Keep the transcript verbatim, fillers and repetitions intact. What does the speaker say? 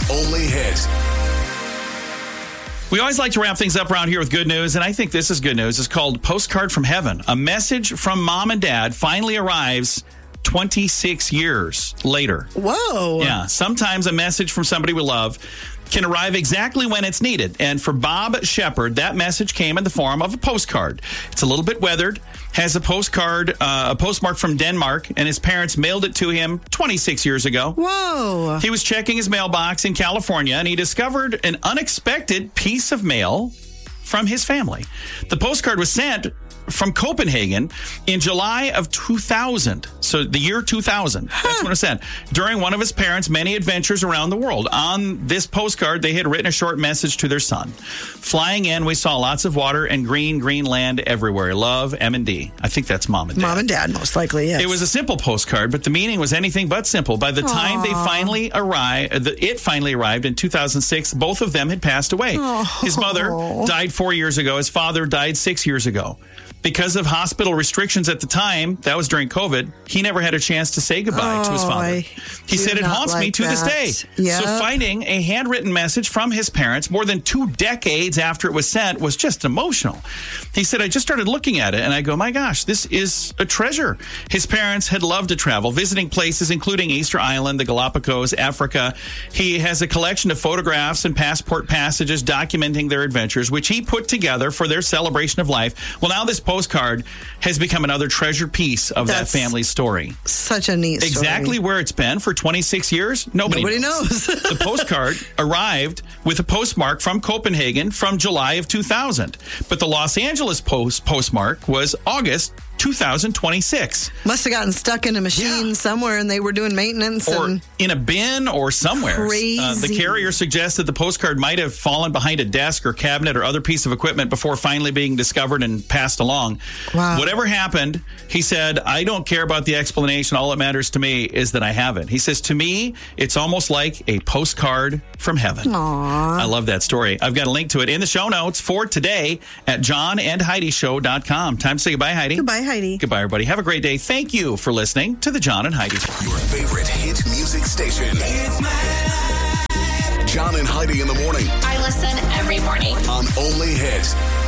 Only Hit. We always like to wrap things up around here with good news, and I think this is good news. It's called Postcard from Heaven. A message from mom and dad finally arrives twenty-six years later. Whoa. Yeah, sometimes a message from somebody we love can arrive exactly when it's needed. And for Bob Shepard, that message came in the form of a postcard. It's a little bit weathered, has a postcard, uh, a postmark from Denmark, and his parents mailed it to him twenty-six years ago. Whoa. He was checking his mailbox in California, and he discovered an unexpected piece of mail from his family. The postcard was sent from Copenhagen in July of two thousand. So the year two thousand. That's huh. when it was sent. During one of his parents' many adventures around the world. On this postcard, they had written a short message to their son. Flying in, we saw lots of water and green, green land everywhere. Love, M and D. I think that's mom and dad. Mom and dad, most likely, yes. It was a simple postcard, but the meaning was anything but simple. By the Aww. time they finally arrived, it finally arrived in two thousand six, both of them had passed away. Aww. His mother died four years ago. His father died six years ago. Because of hospital restrictions at the time, that was during COVID, he never had a chance to say goodbye oh, to his father. I He said it haunts like me to that. this day. Yep. So finding a handwritten message from his parents more than two decades after it was sent was just emotional. He said, I just started looking at it and I go, my gosh, this is a treasure. His parents had loved to travel, visiting places including Easter Island, the Galapagos, Africa. He has a collection of photographs and passport passages documenting their adventures, which he put together for their celebration of life. Well, now this postcard has become another treasured piece of That's that family's story. Such a neat story. Exactly where it's been for twenty-six years, nobody, Nobody knows. knows. The postcard arrived with a postmark from Copenhagen from July of two thousand. But the Los Angeles post postmark was August two thousand twenty-six. Must have gotten stuck in a machine Yeah. somewhere and they were doing maintenance. Or and in a bin or somewhere. Crazy. Uh, the carrier suggested the postcard might have fallen behind a desk or cabinet or other piece of equipment before finally being discovered and passed along. Wow. Whatever happened, he said, I don't care about the explanation. All that matters to me is that I have it. He says, to me, it's almost like a postcard from heaven. Aww. I love that story. I've got a link to it in the show notes for today at john and heidi show dot com. Time to say goodbye, Heidi. Goodbye, Heidi. Goodbye, everybody. Have a great day. Thank you for listening to the John and Heidi Show. Your favorite hit music station. It's my life. John and Heidi in the morning. I listen every morning. On Only Hit.